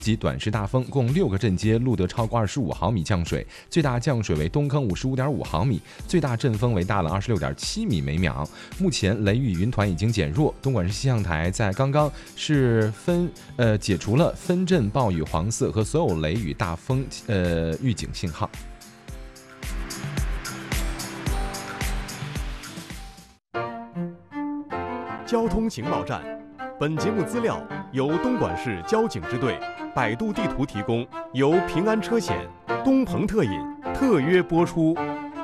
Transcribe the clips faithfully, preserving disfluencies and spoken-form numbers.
及短时大风共六个镇街录得超过二十五毫米降水，最大降水为东坑五十五点五毫米，最大阵风为大了二十六点七米每秒。目前雷雨云团已经减弱，东莞市气象台在刚刚是分呃解除了分镇暴雨黄色和所有雷雨大风呃预警信号。 交通情报站，本节目资料由东莞市交警支队、百度地图提供，由平安车险、东鹏特饮特约播出。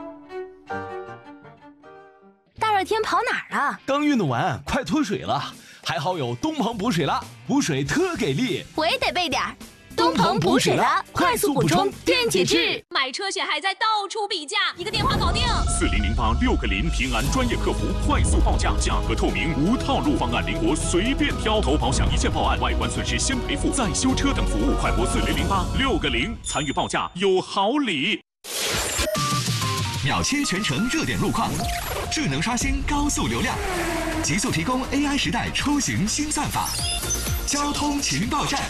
大热天跑哪儿啊？ 刚运动完，快脱水了，还好有东鹏补水了，补水特给力。 我也得备点儿。东鹏补水了，快速补充，电解质。 买车险还在到处比价，一个电话搞定。 四零零八六个零，平安专业客服，快速报价，价格透明，无套路，方案灵活，随便挑。投保享一键报案，外观损失先赔付，再修车等服务，快拨四零零八六个零，参与报价有好礼。 秒切全程热点路况，智能刷新高速流量，极速提供 A I 时代出行新算法。交通情报站。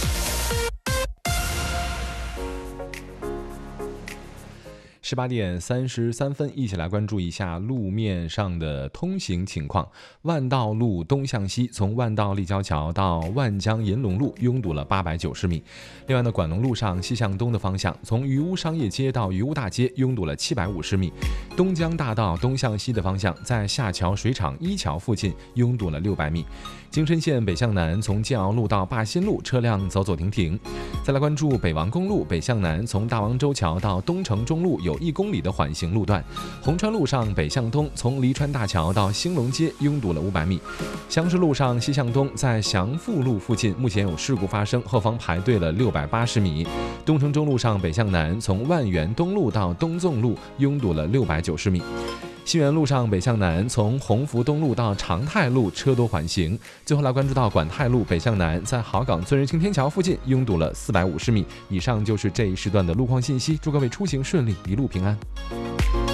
十八点三十三分，一起来关注一下路面上的通行情况。万道路东向西，从万道立交桥到万江银龙路拥堵了八百九十米。另外呢，管龙路上西向东的方向，从渔屋商业街到渔屋大街拥堵了七百五十米。东江大道东向西的方向，在下桥水厂一桥附近拥堵了六百米。京深线北向南，从建鳌路到灞新路车辆走走停停。再来关注北王公路北向南，从大王洲桥到东城中路有一公里的缓行路段。红川路上北向东，从黎川大桥到兴隆街拥堵了五百米。香石路上西向东，在祥富路附近目前有事故发生，后方排队了六百八十米。东城中路上北向南，从万源东路到东纵路拥堵了六百九十米。新源路上北向南，从鸿福东路到长泰路车多缓行。最后来关注到管泰路北向南，在好港尊人青天桥附近拥堵了四百五十米。以上就是这一时段的路况信息，祝各位出行顺利，一路平安。